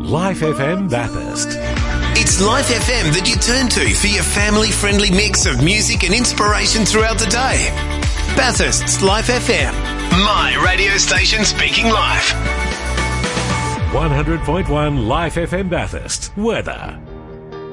Life FM Bathurst. It's Life FM that you turn to for your family-friendly mix of music and inspiration throughout the day. Bathurst's Life FM. My radio station speaking life. 100.1 Life FM Bathurst. Weather.